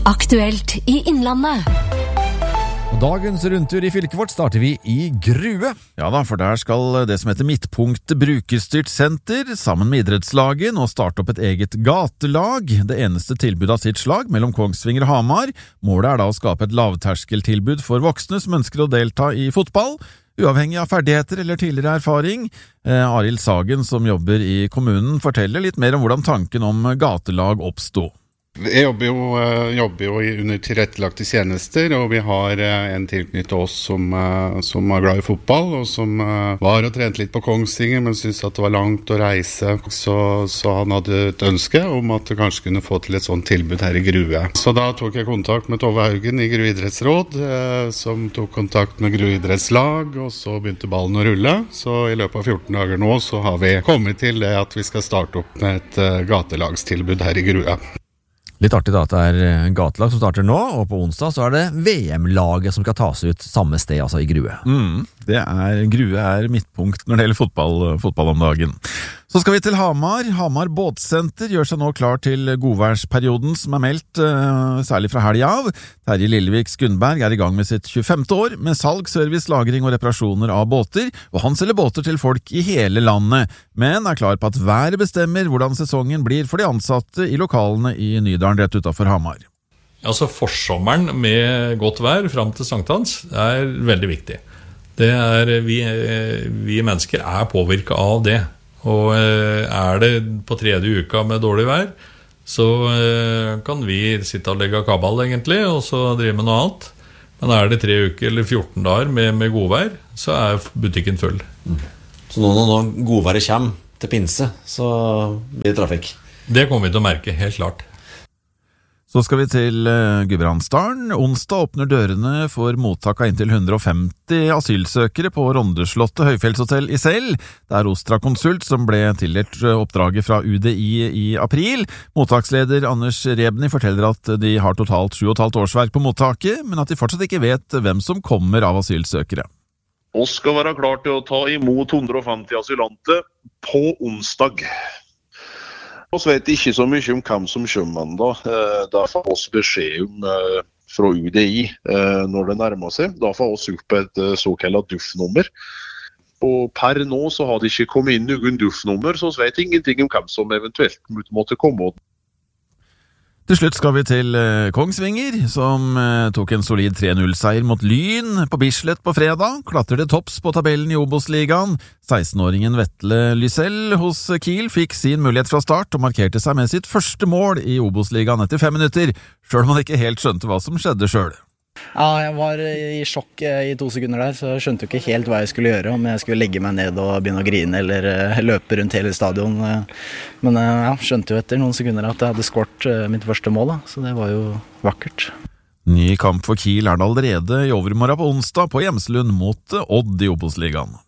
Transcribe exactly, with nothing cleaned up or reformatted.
Aktuelt i Innlandet. Og dagens rundtur i fylket vårt starter vi i Grue. Ja da, for der skal det som heter Midtpunkt Brukerstyrt Senter sammen med idrettslaget nå starte opp et eget gatelag, det eneste tilbudet av sitt slag mellom Kongsvinger og Hamar. Målet er da å skape et lavterskeltilbud for voksne som ønsker å delta i fotball, uavhengig av ferdigheter eller tidligere erfaring. Eh, Arild Sagen, som jobber i kommunen, forteller litt mer om hvordan tanken om gatelag oppstod. Jeg jobber jo, jobber jo under tilrettelagte tjenester, og vi har en tilknyttet oss som, som er glad i fotball, og som var og trente litt på Kongsvinger, men syntes at det var langt å reise. Så, så han hadde et ønske om at det kanskje kunne få til et sånt tilbud her i Grue. Så da tok jeg kontakt med Tove Haugen i Grue idrettsråd, som tok kontakt med Grue idrettslag, og så begynte ballen å rulle. Så i løpet av fjorten dager nå så har vi kommet til det at vi skal starte opp med et gatelagstilbud her i Grue. Litt artig da at det er gatelag som starter nå, og på onsdag så er det V M-laget som skal tas ut samme sted, altså i Grue. Mm, det er, Grue er midtpunkt når det gjelder fotball, fotball om dagen. Så skal vi til Hamar. Hamar Båtsenter gjør seg nå klar til godværsperioden som er meldt, uh, særlig fra helga av. Terje Lillevik Skundberg er i gang med sitt tjuefemte år med salg, service, lagring og reparasjoner av båter, og han selger båter til folk i hele landet, men er klar på at været bestemmer hvordan sesongen blir for de ansatte i lokalene i Nydalen rett utenfor Hamar. Altså forsommeren med godt vær frem til sankthans er veldig viktig. Det er, vi, vi mennesker er påvirket av det. Og er det på tredje uka med dårlig vær, så kan vi sitte og legge kabal egentlig, og så drive med noe annet. Men er det tre uker eller fjorten dager med, med godvær, så er butikken full. Mm. Så nå når godværet kommer til pinse, så blir det trafikk? Det kommer vi til å merke, helt klart. Så skal vi til uh, Gudbrandsdalen. Onsdag åpner dørene for mottak av inntil hundre og femti asylsøkere på Rondeslottet høyfjellshotell i Sel. Det er Ostra Konsult som ble tildelt oppdraget fra U D I i april. Mottaksleder Anders Rebny forteller at de har totalt sju og et halvt årsverk på mottaket, men at de fortsatt ikke vet hvem som kommer av asylsøkere. Vi skal være klar til å ta imot hundre og femti asylanter på onsdag. Vi vet ikke så mye om hvem som kommer da. Da får vi beskjed om fra U D I når det nærmer seg. Da får vi opp et såkalt D U F-nummer. Og per nå så har det ikke kommet inn noen D U F-nummer, så vi vet ingenting om hvem som eventuelt måtte komme. Til slutt skal vi til Kongsvinger, som tok en solid tre null-seier mot Lyn på Bislett på fredag, klatrer til topps på tabellen i Obos-ligaen. seksten-åringen Vetle Lysell hos Kiel fikk sin mulighet fra start og markerte seg med sitt første mål i Obos-ligaen etter fem minutter, selv om han ikke helt skjønte hva som skjedde selv. Ja, jeg var i sjokk i to sekunder der, så jeg skjønte jo ikke helt hva jeg skulle gjøre, om jeg skulle legge meg ned og begynne å grine eller løpe rundt hele stadion. Men jeg skjønte jo etter noen sekunder at jeg hadde skåret mitt første mål, da. Så det var jo vakkert. Ny kamp for Kiel er det allerede i overmorgen på onsdag på Hjemslund mot Odd i Obos-ligaen.